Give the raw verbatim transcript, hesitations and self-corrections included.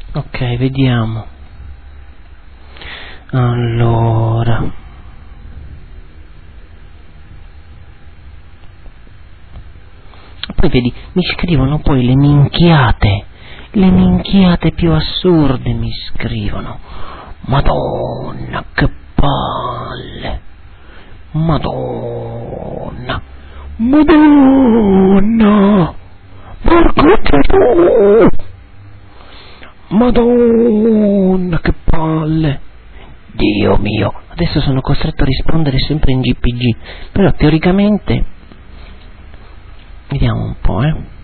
Ok, vediamo. Allora, poi vedi, mi scrivono poi le minchiate, le minchiate più assurde mi scrivono. Madonna, che palle! Madonna! Madonna! Porco Dio! Madonna, che palle! Dio mio! Adesso sono costretto a rispondere sempre in G P G, però teoricamente... Vediamo un po', eh.